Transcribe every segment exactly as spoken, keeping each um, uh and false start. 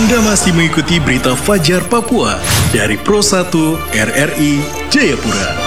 Anda masih mengikuti berita Fajar Papua dari Pro satu R R I Jayapura.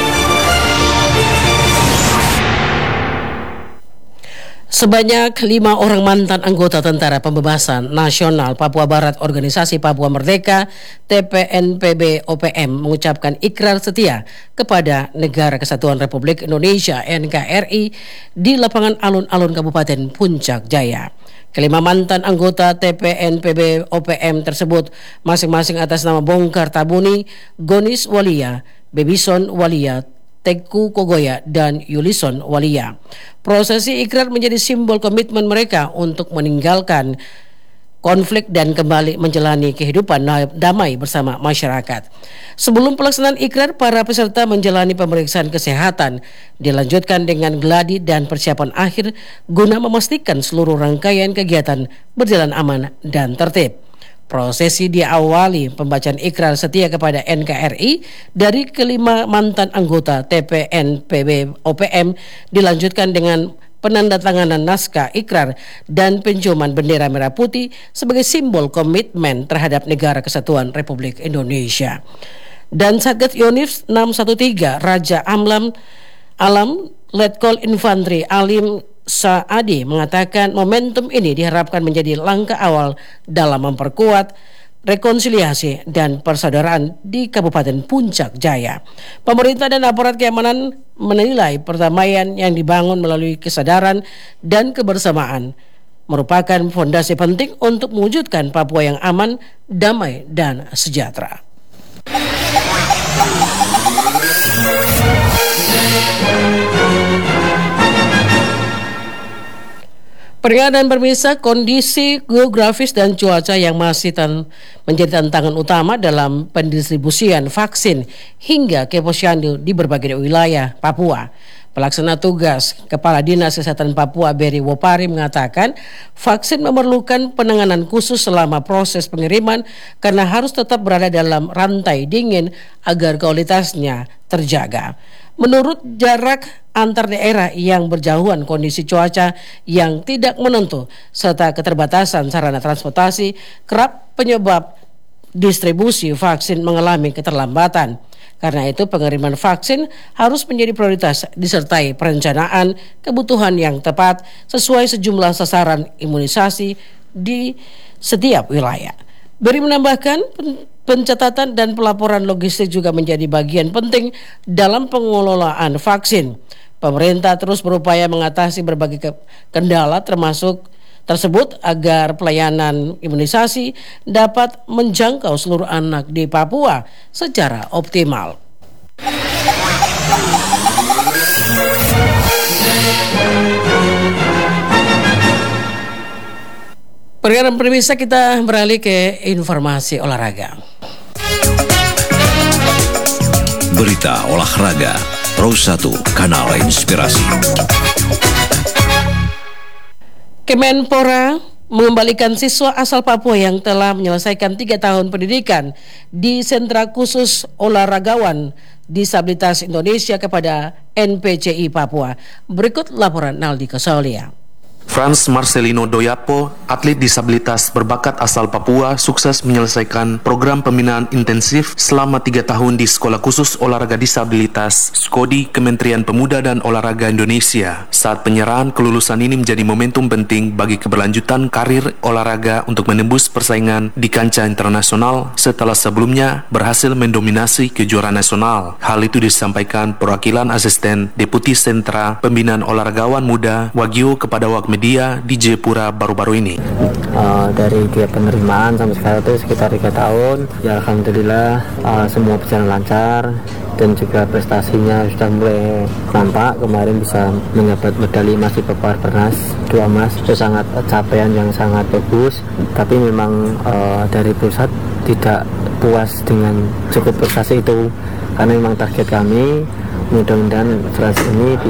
Sebanyak lima orang mantan anggota Tentara Pembebasan Nasional Papua Barat Organisasi Papua Merdeka T P N P B O P M mengucapkan ikrar setia kepada Negara Kesatuan Republik Indonesia N K R I di lapangan alun-alun Kabupaten Puncak Jaya. Kelima mantan anggota T P N P B O P M tersebut masing-masing atas nama Bongkar Tabuni, Gonis Walia, Bebison Walia, Teku Kogoya, dan Yulison Walia. Prosesi ikrar menjadi simbol komitmen mereka untuk meninggalkan konflik dan kembali menjalani kehidupan damai bersama masyarakat. Sebelum pelaksanaan ikrar, para peserta menjalani pemeriksaan kesehatan, dilanjutkan dengan gladi dan persiapan akhir guna memastikan seluruh rangkaian kegiatan berjalan aman dan tertib. Prosesi diawali pembacaan ikrar setia kepada N K R I dari kelima mantan anggota T P N P B O P M, dilanjutkan dengan penandatanganan naskah ikrar dan penciuman bendera merah putih sebagai simbol komitmen terhadap Negara Kesatuan Republik Indonesia. Dan Satgas Yonif enam satu tiga Raja Amlam Alam Letkol Infantri Alim Saadi mengatakan momentum ini diharapkan menjadi langkah awal dalam memperkuat rekonsiliasi dan persaudaraan di Kabupaten Puncak Jaya. Pemerintah dan aparat keamanan menilai perdamaian yang dibangun melalui kesadaran dan kebersamaan merupakan fondasi penting untuk mewujudkan Papua yang aman, damai, dan sejahtera. Pendengar dan pemirsa, kondisi geografis dan cuaca yang masih tan- menjadi tantangan utama dalam pendistribusian vaksin hingga ke posyandu di berbagai wilayah Papua. Pelaksana tugas Kepala Dinas Kesehatan Papua Beri Wopari mengatakan vaksin memerlukan penanganan khusus selama proses pengiriman karena harus tetap berada dalam rantai dingin agar kualitasnya terjaga. Menurut jarak antar daerah yang berjauhan, kondisi cuaca yang tidak menentu, serta keterbatasan sarana transportasi kerap penyebab distribusi vaksin mengalami keterlambatan. Karena itu pengiriman vaksin harus menjadi prioritas disertai perencanaan kebutuhan yang tepat sesuai sejumlah sasaran imunisasi di setiap wilayah. Beri menambahkan pencatatan dan pelaporan logistik juga menjadi bagian penting dalam pengelolaan vaksin. Pemerintah terus berupaya mengatasi berbagai kendala termasuk tersebut agar pelayanan imunisasi dapat menjangkau seluruh anak di Papua secara optimal. Perhatian pemirsa, kita beralih ke informasi olahraga. Berita olahraga Pro satu, kanal inspirasi. Kemenpora mengembalikan siswa asal Papua yang telah menyelesaikan tiga tahun pendidikan di Sentra Khusus Olahragawan Disabilitas Indonesia kepada N P C I Papua. Berikut laporan Naldi Kosolia. Franz Marcelino Doyapo, atlet disabilitas berbakat asal Papua, sukses menyelesaikan program pembinaan intensif selama tiga tahun di Sekolah Khusus Olahraga Disabilitas Skodi Kementerian Pemuda dan Olahraga Indonesia. Saat penyerahan kelulusan ini menjadi momentum penting bagi keberlanjutan karir olahraga untuk menembus persaingan di kancah internasional setelah sebelumnya berhasil mendominasi kejuaraan nasional. Hal itu disampaikan perwakilan asisten Deputi Sentra Pembinaan Olahragawan Muda Wagyu kepada Wak Media di Jayapura baru-baru ini. Uh, dari dia penerimaan sampai sekarang itu sekitar tiga tahun. Ya alhamdulillah uh, semua berjalan lancar dan juga prestasinya sudah mulai nampak. Kemarin bisa mendapat medali emas di Papua Pernas, dua emas, itu sangat capaian yang sangat bagus. Tapi memang uh, dari pusat tidak puas dengan cukup prestasi itu, karena memang target kami mudah-mudahan Frans ini